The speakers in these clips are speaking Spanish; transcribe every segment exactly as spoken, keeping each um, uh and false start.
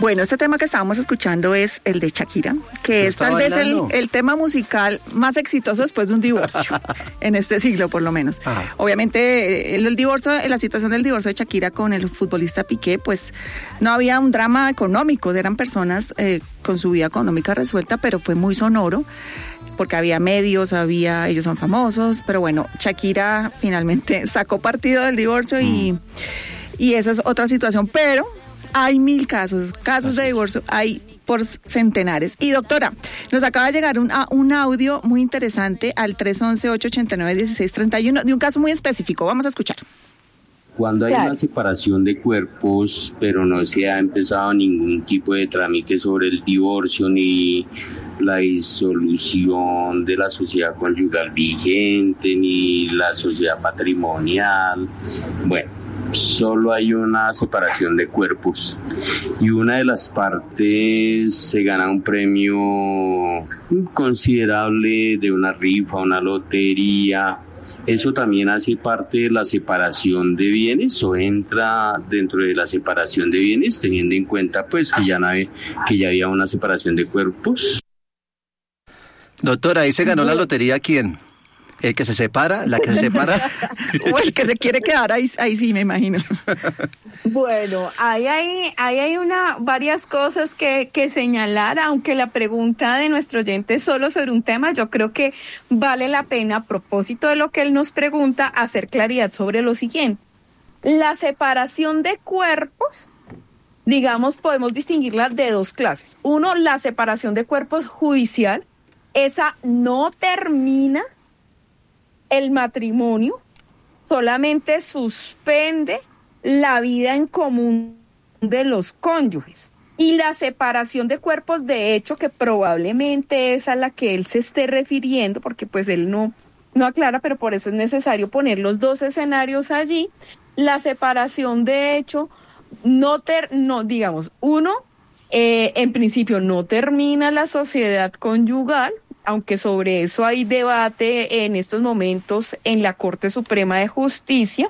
Bueno, este tema que estábamos escuchando es el de Shakira, que es tal vez el, el tema musical más exitoso después de un divorcio, en este siglo por lo menos. Ajá. Obviamente el, el divorcio, la situación del divorcio de Shakira con el futbolista Piqué, pues no había un drama económico, eran personas eh, con su vida económica resuelta, pero fue muy sonoro, porque había medios, había, ellos son famosos, pero bueno, Shakira finalmente sacó partido del divorcio mm. y, y esa es otra situación, pero hay mil casos, casos Así de divorcio, hay por centenares. Y doctora, nos acaba de llegar un, un audio muy interesante al tres once, ocho ochenta y nueve, dieciséis treinta y uno de un caso muy específico. Vamos a escuchar. Cuando hay una separación de cuerpos, pero no se ha empezado ningún tipo de trámite sobre el divorcio ni la disolución de la sociedad conyugal vigente, ni la sociedad patrimonial, bueno, solo hay una separación de cuerpos y una de las partes se gana un premio considerable de una rifa, una lotería. ¿Eso también hace parte de la separación de bienes o entra dentro de la separación de bienes, teniendo en cuenta pues que ya, no hay, que ya había una separación de cuerpos? Doctora, ¿ahí se ganó la lotería quién? ¿El que se separa? ¿La que se separa? O el que se quiere quedar, ahí, ahí sí me imagino. Bueno, ahí hay, ahí hay una, varias cosas que, que señalar, aunque la pregunta de nuestro oyente es solo sobre un tema, yo creo que vale la pena, a propósito de lo que él nos pregunta, hacer claridad sobre lo siguiente. La separación de cuerpos, digamos, podemos distinguirla de dos clases. Uno, la separación de cuerpos judicial, esa no termina el matrimonio, solamente suspende la vida en común de los cónyuges. Y la separación de cuerpos, de hecho, que probablemente es a la que él se esté refiriendo, porque pues él no, no aclara, pero por eso es necesario poner los dos escenarios allí. La separación, de hecho, no, ter, no digamos, uno, eh, en principio no termina la sociedad conyugal, aunque sobre eso hay debate en estos momentos en la Corte Suprema de Justicia.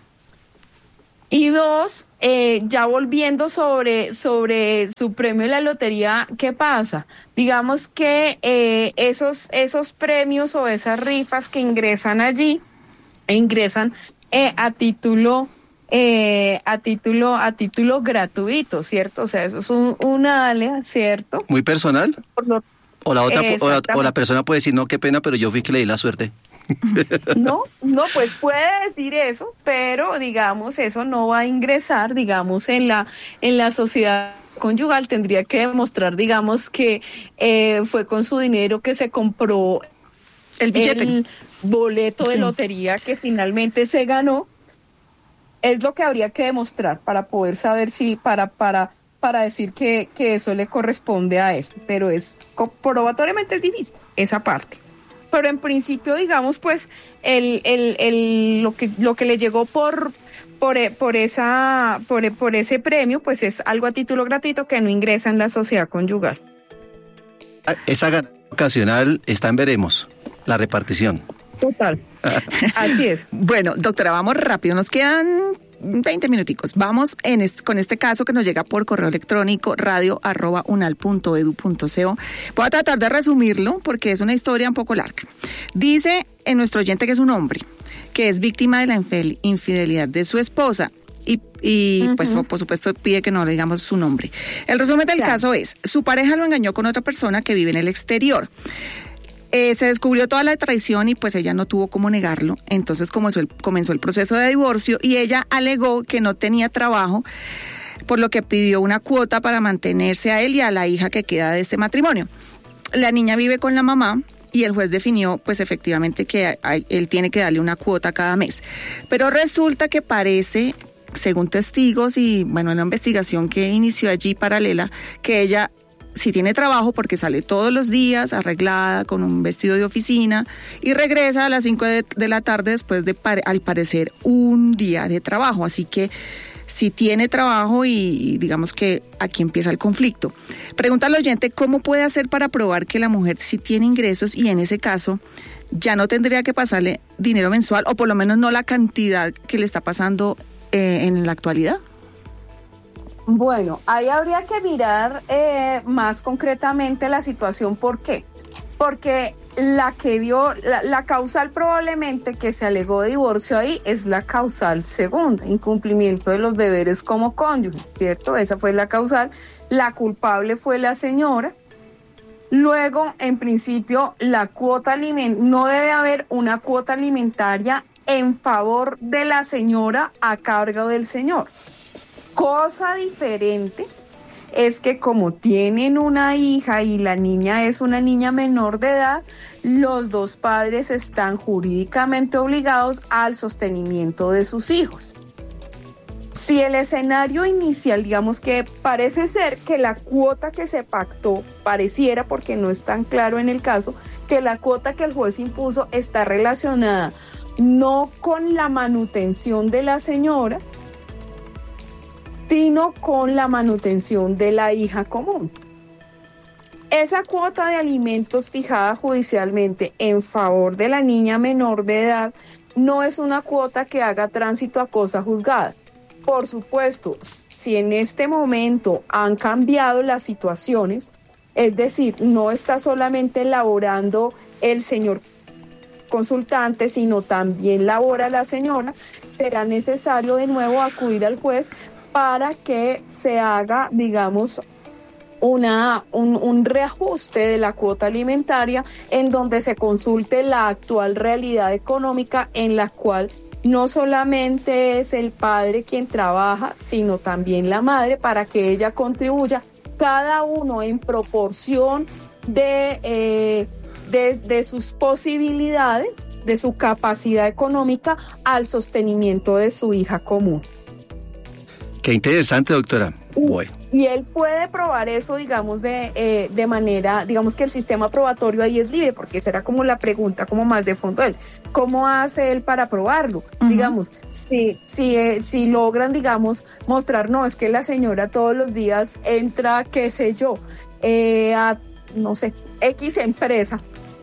Y dos, eh, ya volviendo sobre, sobre su premio de la lotería, ¿qué pasa? Digamos que eh, esos, esos premios o esas rifas que ingresan allí, ingresan eh, a título... Eh, a título a título gratuito, ¿cierto? O sea, eso es un, una alea, ¿cierto? ¿Muy personal? Por lo, o la otra o la, o la persona puede decir, no, qué pena, pero yo vi que le di la suerte. No, no, pues puede decir eso, pero digamos, eso no va a ingresar, digamos, en la, en la sociedad conyugal. Tendría que demostrar, digamos, que eh, fue con su dinero que se compró el billete, el boleto de sí. lotería que finalmente se ganó. Es lo que habría que demostrar para poder saber si, para, para, para decir que, que eso le corresponde a él. Pero es, probatoriamente es difícil, esa parte. Pero en principio, digamos, pues, el, el, el, lo que, lo que le llegó por, por, por esa, por, por ese premio, pues es algo a título gratuito que no ingresa en la sociedad conyugal. Esa ganancia ocasional está en veremos, la repartición. Total. Así es. Bueno, doctora, vamos rápido. Nos quedan veinte minuticos. Vamos en este, con este caso que nos llega por correo electrónico radio arroba unal punto edu punto co. Voy a tratar de resumirlo porque es una historia un poco larga. Dice en nuestro oyente que es un hombre que es víctima de la infidelidad de su esposa y, y uh-huh. pues por supuesto pide que no le digamos su nombre. El resumen del claro. caso es, su pareja lo engañó con otra persona que vive en el exterior. Eh, se descubrió toda la traición y pues ella no tuvo cómo negarlo, entonces comenzó el, comenzó el proceso de divorcio y ella alegó que no tenía trabajo, por lo que pidió una cuota para mantenerse a él y a la hija que queda de este matrimonio. La niña vive con la mamá y el juez definió pues efectivamente que hay, él tiene que darle una cuota cada mes, pero resulta que parece, según testigos y bueno, en la investigación que inició allí paralela, que ella sí tiene trabajo porque sale todos los días arreglada con un vestido de oficina y regresa a las cinco de, de la tarde después de, al parecer, un día de trabajo. Así que sí tiene trabajo y digamos que aquí empieza el conflicto. Pregunta al oyente cómo puede hacer para probar que la mujer sí tiene ingresos y en ese caso ya no tendría que pasarle dinero mensual o por lo menos no la cantidad que le está pasando eh, en la actualidad. Bueno, ahí habría que mirar eh, más concretamente la situación. ¿Por qué? Porque la que dio, la, la causal probablemente que se alegó de divorcio ahí es la causal segunda, incumplimiento de los deberes como cónyuge, ¿cierto? Esa fue la causal. La culpable fue la señora. Luego, en principio, la cuota alimentaria, no debe haber una cuota alimentaria en favor de la señora a cargo del señor. Cosa diferente es que como tienen una hija y la niña es una niña menor de edad, los dos padres están jurídicamente obligados al sostenimiento de sus hijos. Si el escenario inicial, digamos que parece ser que la cuota que se pactó, pareciera, porque no es tan claro en el caso, que la cuota que el juez impuso está relacionada no con la manutención de la señora, sino con la manutención de la hija común. Esa cuota de alimentos fijada judicialmente en favor de la niña menor de edad no es una cuota que haga tránsito a cosa juzgada. Por supuesto, si en este momento han cambiado las situaciones, es decir, no está solamente elaborando el señor consultante, sino también labora la señora, será necesario de nuevo acudir al juez para que se haga, digamos, una, un, un reajuste de la cuota alimentaria en donde se consulte la actual realidad económica en la cual no solamente es el padre quien trabaja, sino también la madre, para que ella contribuya, cada uno en proporción de, eh, de, de sus posibilidades, de su capacidad económica, al sostenimiento de su hija común. Qué interesante, doctora. Bueno. Y él puede probar eso, digamos, de, eh, de manera, digamos que el sistema probatorio ahí es libre, porque será como la pregunta como más de fondo de él. ¿Cómo hace él para probarlo? Uh-huh. Digamos, si, si, eh, si logran, digamos, mostrar, no, es que la señora todos los días entra, qué sé yo, eh, a, no sé, X empresa,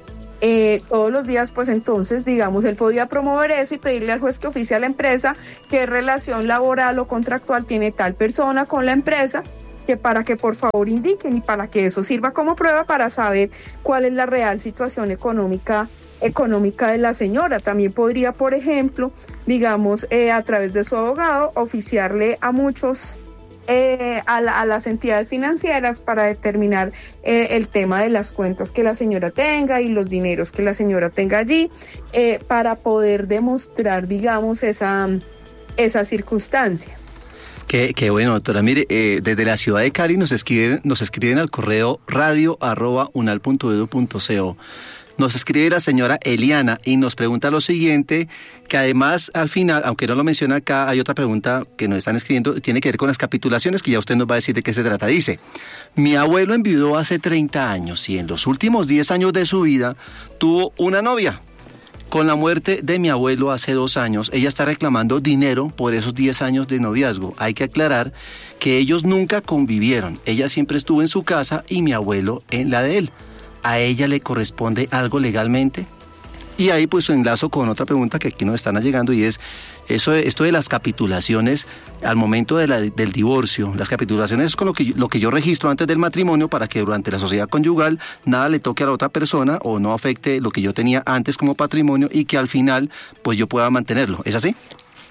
Eh, todos los días, pues entonces, digamos, él podía promover eso y pedirle al juez que oficie a la empresa qué relación laboral o contractual tiene tal persona con la empresa, que para que por favor indiquen y para que eso sirva como prueba para saber cuál es la real situación económica económica de la señora. También podría, por ejemplo, digamos, eh, a través de su abogado, oficiarle a muchos Eh, a, la, a las entidades financieras para determinar eh, el tema de las cuentas que la señora tenga y los dineros que la señora tenga allí, eh, para poder demostrar, digamos, esa, esa circunstancia. Qué, qué bueno, doctora. Mire, eh, desde la ciudad de Cali nos escriben, nos escriben al correo radio arroba unal punto edu punto co. Nos escribe la señora Eliana y nos pregunta lo siguiente, que además al final, aunque no lo menciona acá, hay otra pregunta que nos están escribiendo, tiene que ver con las capitulaciones, que ya usted nos va a decir de qué se trata. Dice, mi abuelo enviudó hace treinta años y en los últimos diez años de su vida tuvo una novia. Con la muerte de mi abuelo hace dos años, ella está reclamando dinero por esos diez años de noviazgo. Hay que aclarar que ellos nunca convivieron. Ella siempre estuvo en su casa y mi abuelo en la de él. ¿A ella le corresponde algo legalmente? Y ahí pues enlazo con otra pregunta que aquí nos están llegando y es eso, esto de las capitulaciones al momento de la, del divorcio. Las capitulaciones es con lo que, lo que yo registro antes del matrimonio para que durante la sociedad conyugal nada le toque a la otra persona o no afecte lo que yo tenía antes como patrimonio y que al final pues yo pueda mantenerlo. ¿Es así?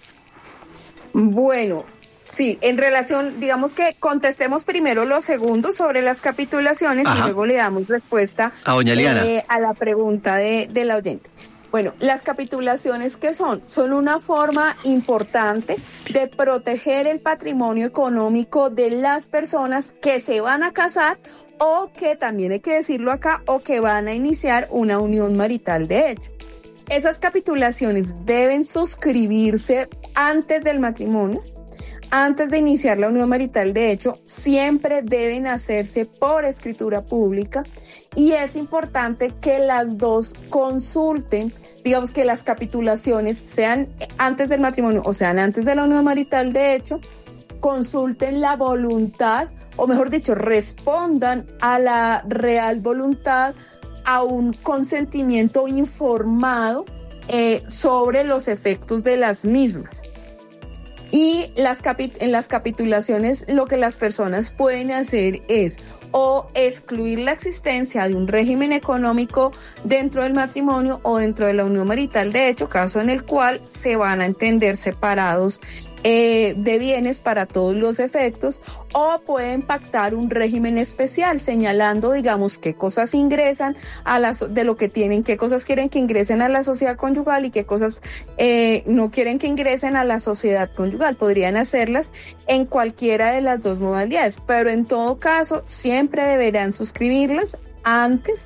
Bueno, sí, en relación, digamos que contestemos primero lo segundo sobre las capitulaciones. Ajá. Y luego le damos respuesta a doña Eliana. Eh, a la pregunta de, de la oyente. Bueno, las capitulaciones, ¿qué son? Son una forma importante de proteger el patrimonio económico de las personas que se van a casar o que, también hay que decirlo acá, o que van a iniciar una unión marital de hecho. Esas capitulaciones deben suscribirse antes del matrimonio. Antes de iniciar la unión marital, de hecho, siempre deben hacerse por escritura pública y es importante que las dos consulten, digamos que las capitulaciones sean antes del matrimonio o sean antes de la unión marital, de hecho, consulten la voluntad, o mejor dicho, respondan a la real voluntad, a un consentimiento informado eh, sobre los efectos de las mismas. Y las capi- en las capitulaciones lo que las personas pueden hacer es o excluir la existencia de un régimen económico dentro del matrimonio o dentro de la unión marital de hecho, caso en el cual se van a entender separados eh, de bienes para todos los efectos, o pueden pactar un régimen especial señalando, digamos, qué cosas ingresan a las de lo que tienen, qué cosas quieren que ingresen a la sociedad conyugal y qué cosas eh, no quieren que ingresen a la sociedad conyugal. Podrían hacerlas en cualquiera de las dos modalidades, pero en todo caso siempre deberán suscribirlas antes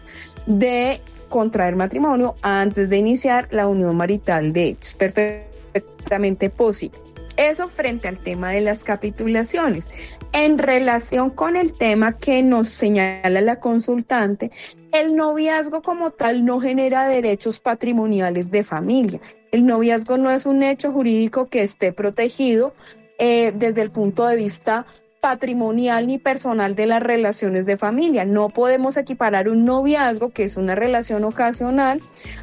de contraer matrimonio, antes de iniciar la unión marital de hecho. Es perfectamente posible. Eso frente al tema de las capitulaciones. En relación con el tema que nos señala la consultante, el noviazgo como tal no genera derechos patrimoniales de familia. El noviazgo no es un hecho jurídico que esté protegido eh, desde el punto de vista patrimonial ni personal de las relaciones de familia. No podemos equiparar un noviazgo, que es una relación ocasional,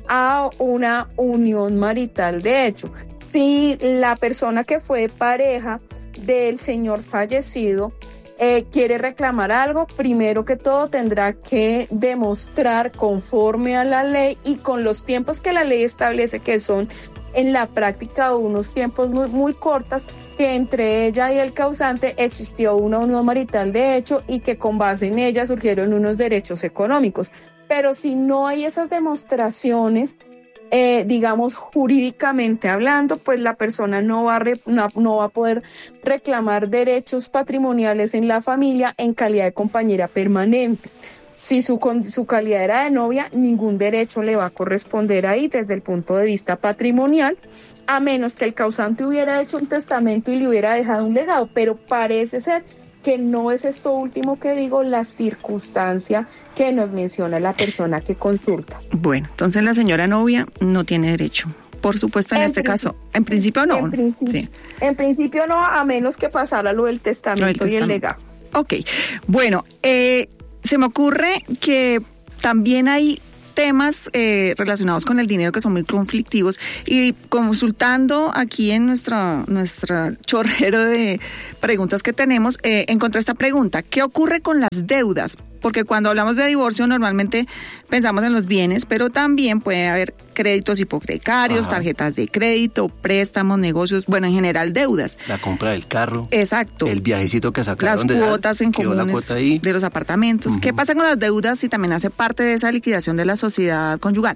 a una unión marital de hecho. Si la persona que fue pareja del señor fallecido eh, quiere reclamar algo, primero que todo tendrá que demostrar conforme a la ley y con los tiempos que la ley establece, que son en la práctica unos tiempos muy, muy cortos, que entre ella y el causante existió una unión marital de hecho y que con base en ella surgieron unos derechos económicos. Pero si no hay esas demostraciones, eh, digamos jurídicamente hablando, pues la persona no va, a re, no, no va a poder reclamar derechos patrimoniales en la familia en calidad de compañera permanente. Si su, su calidad era de novia, ningún derecho le va a corresponder ahí desde el punto de vista patrimonial, a menos que el causante hubiera hecho un testamento y le hubiera dejado un legado, pero parece ser que no es esto último que digo la circunstancia que nos menciona la persona que consulta. Bueno, entonces la señora novia no tiene derecho. Por supuesto, en, en este caso. En principio no. En principio, sí. En principio no, a menos que pasara lo del testamento, lo del testamento. Y el legado. Ok, bueno, eh... se me ocurre que también hay temas eh, relacionados con el dinero que son muy conflictivos y consultando aquí en nuestra, nuestra chorrero de preguntas que tenemos, eh, encontré esta pregunta: ¿qué ocurre con las deudas? Porque cuando hablamos de divorcio normalmente pensamos en los bienes, pero también puede haber créditos hipotecarios, Ajá. tarjetas de crédito, préstamos, negocios, bueno, en general deudas. La compra del carro. Exacto. El viajecito que sacaron las de cuotas en comunes cuota ahí. De los apartamentos. Uh-huh. ¿Qué pasa con las deudas si también hace parte de esa liquidación de la sociedad conyugal?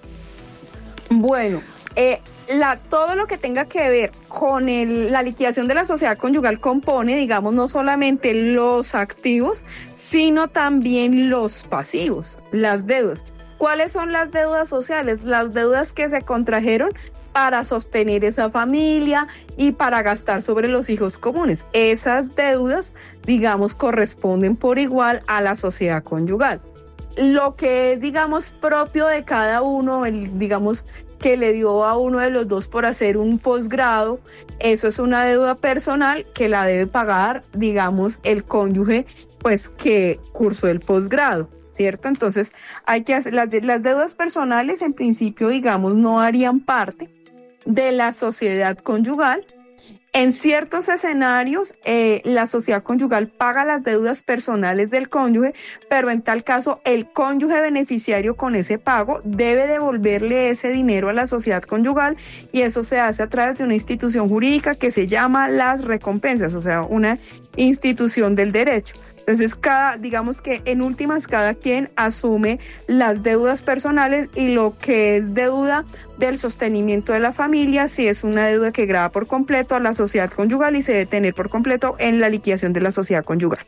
Bueno, eh, la, todo lo que tenga que ver con el, la liquidación de la sociedad conyugal compone, digamos, no solamente los activos, sino también los pasivos, las deudas. ¿Cuáles son las deudas sociales? Las deudas que se contrajeron para sostener esa familia y para gastar sobre los hijos comunes. Esas deudas, digamos, corresponden por igual a la sociedad conyugal. Lo que es, digamos, propio de cada uno, el, digamos, que le dio a uno de los dos por hacer un posgrado, eso es una deuda personal que la debe pagar, digamos, el cónyuge, pues, que cursó el posgrado, ¿cierto? Entonces, hay que hacer, las, las deudas personales, en principio, digamos, no harían parte de la sociedad conyugal. En ciertos escenarios, eh, la sociedad conyugal paga las deudas personales del cónyuge, pero en tal caso, el cónyuge beneficiario con ese pago debe devolverle ese dinero a la sociedad conyugal, y eso se hace a través de una institución jurídica que se llama las recompensas, o sea, una institución del derecho. Entonces, cada, digamos que en últimas, cada quien asume las deudas personales y lo que es deuda del sostenimiento de la familia, si es una deuda que grava por completo a la sociedad conyugal y se debe tener por completo en la liquidación de la sociedad conyugal.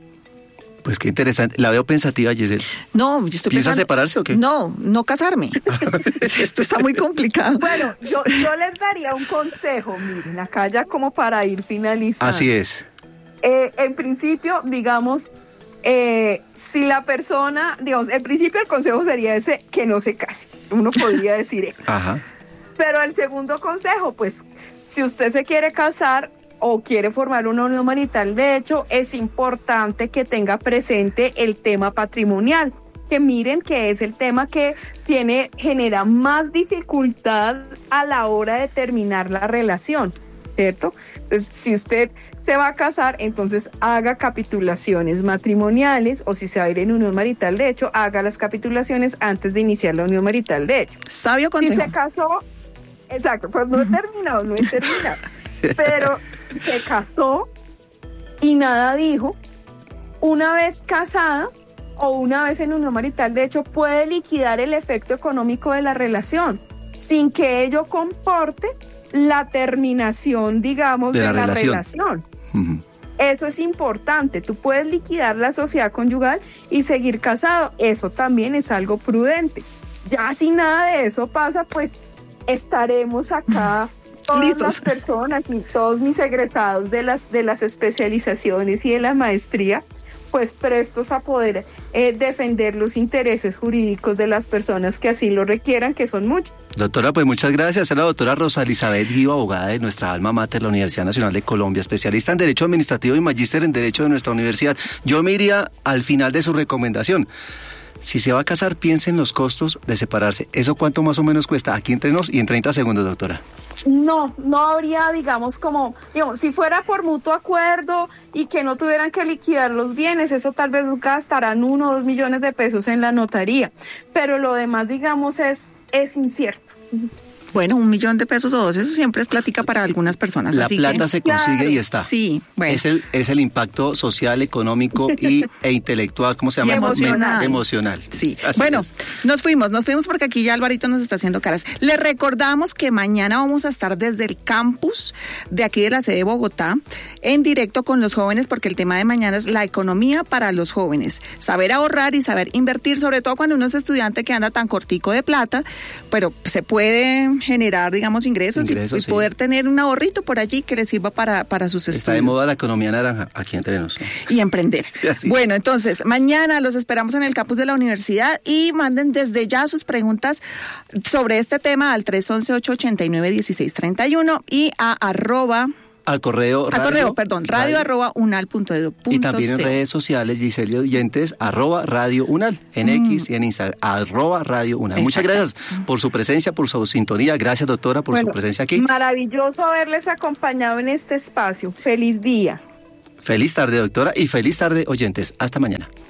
Pues qué interesante. La veo pensativa, Giselle. No, yo estoy ¿Piensa pensando, separarse o qué? No, no casarme. Esto está muy complicado. Bueno, yo, yo les daría un consejo, miren, acá ya como para ir finalizando. Así es. Eh, en principio, digamos, eh, si la persona, digamos, en principio el consejo sería ese, que no se case. Uno podría decir eso. Ajá. Pero el segundo consejo, pues, si usted se quiere casar o quiere formar una unión marital, de hecho, es importante que tenga presente el tema patrimonial, que miren que es el tema que tiene, genera más dificultad a la hora de terminar la relación. ¿cierto? Entonces, si usted se va a casar, entonces haga capitulaciones matrimoniales, o si se va a ir en unión marital de hecho, haga las capitulaciones antes de iniciar la unión marital de hecho. Sabio consejo. Si se casó, exacto, pues no he terminado, no he terminado, pero se casó y nada dijo, una vez casada o una vez en unión marital de hecho, puede liquidar el efecto económico de la relación, sin que ello comporte la terminación, digamos, de, de la, la relación. relación. Uh-huh. Eso es importante. Tú puedes liquidar la sociedad conyugal y seguir casado. Eso también es algo prudente. Ya si nada de eso pasa, pues estaremos acá todas Listos. las personas y todos mis egresados de las, de las especializaciones y de la maestría, pues prestos a poder eh, defender los intereses jurídicos de las personas que así lo requieran, que son muchos. Doctora, pues muchas gracias. Es la doctora Rosa Elizabeth Guido, abogada de nuestra alma mater, la Universidad Nacional de Colombia, especialista en Derecho Administrativo y magíster en Derecho de nuestra universidad. Yo me iría al final de su recomendación. Si se va a casar, piense en los costos de separarse. ¿Eso cuánto más o menos cuesta? Aquí entre nos y en treinta segundos, doctora. No, no habría, digamos, como, digamos, si fuera por mutuo acuerdo y que no tuvieran que liquidar los bienes, eso tal vez gastarán uno o dos millones de pesos en la notaría. Pero lo demás, digamos, es, es incierto. Bueno, un millón de pesos o dos, eso siempre es plática para algunas personas. La así plata que, se consigue claro, y está. Sí, bueno. Es el, es el impacto social, económico y, e intelectual, ¿cómo se llama? Y emocional. Emocional. Sí. Así bueno, es. nos fuimos, nos fuimos porque aquí ya Alvarito nos está haciendo caras. Les recordamos que mañana vamos a estar desde el campus de aquí de la sede de Bogotá, en directo con los jóvenes, porque el tema de mañana es la economía para los jóvenes. Saber ahorrar y saber invertir, sobre todo cuando uno es estudiante que anda tan cortico de plata, pero se puede generar, digamos, ingresos, ingresos y, y sí. poder tener un ahorrito por allí que le sirva para, para sus estudios. Está de moda la economía naranja aquí entre nosotros. Y emprender. Así. Bueno, entonces, mañana los esperamos en el campus de la universidad y manden desde ya sus preguntas sobre este tema al tres once, ocho ochenta y nueve, dieciséis treinta y uno y a arroba... Al correo Al radio, correo, perdón, radio, radio arroba unal punto edu punto co. Y también en redes sociales, Giselle Oyentes, arroba radio unal, en mm. X y en Instagram, arroba radio unal. Exacto. Muchas gracias por su presencia, por su sintonía. Gracias, doctora, por bueno, su presencia aquí. Maravilloso haberles acompañado en este espacio. Feliz día. Feliz tarde, doctora, y feliz tarde, oyentes. Hasta mañana.